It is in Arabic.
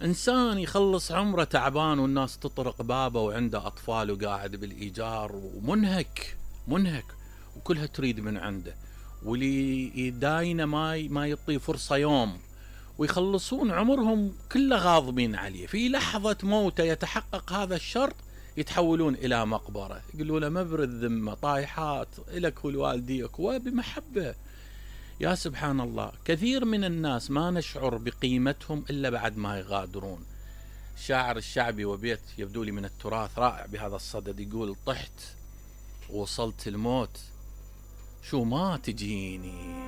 إنسان يخلص عمره تعبان والناس تطرق بابه وعنده أطفال وقاعد بالإيجار ومنهك منهك، وكلها تريد من عنده، واللي يداينه ما يعطيه فرصة يوم، ويخلصون عمرهم كله غاضبين عليه. في لحظة موته يتحقق هذا الشرط يتحولون إلى مقبرة، يقولوا له مبر الذمة طايحات إلك ولوالديك وبمحبة. يا سبحان الله، كثير من الناس ما نشعر بقيمتهم إلا بعد ما يغادرون. الشاعر الشعبي وبيت يبدو لي من التراث رائع بهذا الصدد، يقول: طحت ووصلت الموت شو ما تجيني